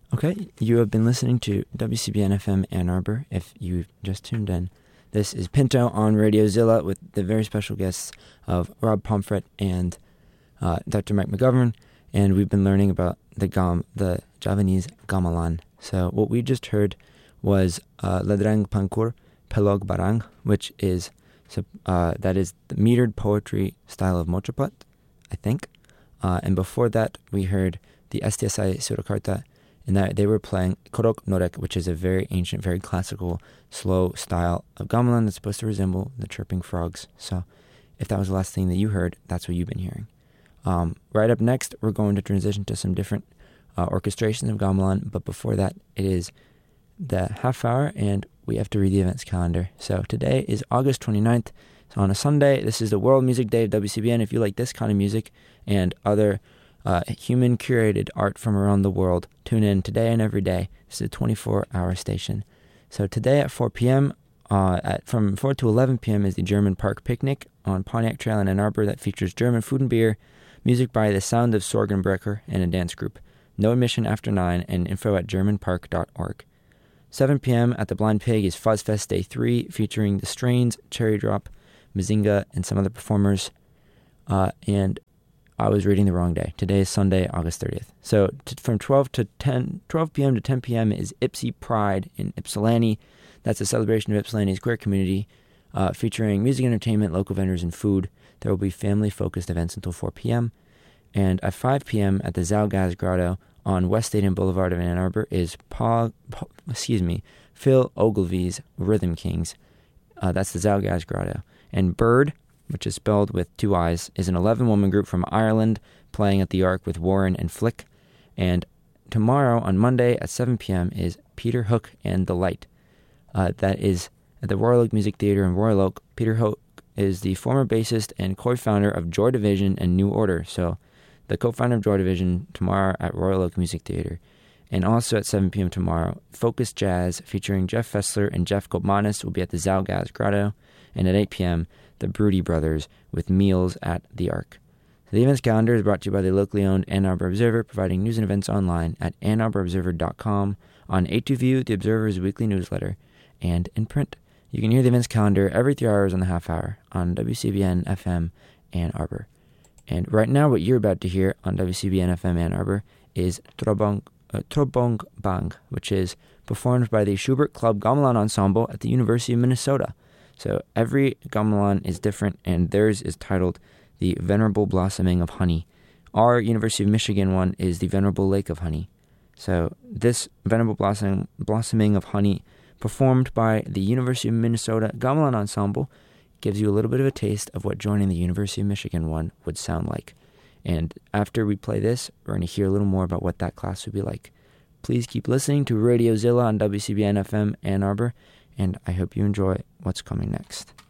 Okay, you have been listening to WCBN FM Ann Arbor. If you've just tuned in, this is Pinto on Radio Zilla with the very special guests of Rob Pomfret and Dr. Mike McGovern, and we've been learning about the Javanese gamelan. So what we just heard was Ladrang Pankur Pelog Barang, which is that is the metered poetry style of Mochapat, I think. And before that, we heard the STSI Surakarta, and that they were playing Korok Norek, which is a very ancient, very classical, slow style of gamelan that's supposed to resemble the chirping frogs. So if that was the last thing that you heard, that's what you've been hearing. Right up next, we're going to transition to some different orchestrations of gamelan, but before that, it is the half hour, and we have to read the events calendar. So today is August 29th. So on a Sunday, this is the World Music Day of WCBN. If you like this kind of music and other human-curated art from around the world, tune in today and every day. This is a 24-hour station. So today at 4 p.m., from 4 to 11 p.m. is the German Park Picnic on Pontiac Trail in Ann Arbor that features German food and beer, music by the Sound of Sorgenbrecher, and a dance group. No admission after 9, and info at germanpark.org. 7 p.m. at the Blind Pig is Fuzzfest Day 3, featuring The Strains, Cherry Drop, Mazinga, and some other performers. And I was reading the wrong day. Today is Sunday, August 30th. So from 12 p.m. to 10 p.m. is Ipsy Pride in Ypsilanti. That's a celebration of Ypsilanti's queer community, featuring music, entertainment, local vendors, and food. There will be family-focused events until 4 p.m. And at 5 p.m. at the Zalgaz Grotto on West Stadium Boulevard of Ann Arbor is Phil Ogilvy's Rhythm Kings. That's the Zalgaz Grotto. And Bird, which is spelled with 2 I's, is an 11-woman group from Ireland playing at the Ark with Warren and Flick. And tomorrow, on Monday at 7 p.m., is Peter Hook and the Light. That is at the Royal Oak Music Theater in Royal Oak. Peter Hook is the former bassist and co-founder of Joy Division and New Order. So the co-founder of Joy Division tomorrow at Royal Oak Music Theater. And also at 7 p.m. tomorrow, Focus Jazz featuring Jeff Fessler and Jeff Kopmanis will be at the Zalgaz Grotto. And at 8 p.m., the Broody Brothers with Meals at the Ark. So the events calendar is brought to you by the locally owned Ann Arbor Observer, providing news and events online at AnnArborObserver.com, on A2View, the Observer's weekly newsletter, and in print. You can hear the events calendar every 3 hours on the half hour on WCBN FM Ann Arbor. And right now, what you're about to hear on WCBN FM Ann Arbor is Trobong Bang, which is performed by the Schubert Club Gamelan Ensemble at the University of Minnesota. So every gamelan is different, and theirs is titled The Venerable Blossoming of Honey. Our University of Michigan one is The Venerable Lake of Honey. So this Venerable Blossoming of Honey, performed by the University of Minnesota Gamelan Ensemble, gives you a little bit of a taste of what joining the University of Michigan one would sound like. And after we play this, we're going to hear a little more about what that class would be like. Please keep listening to Radio Zilla on WCBN FM Ann Arbor, and I hope you enjoy what's coming next.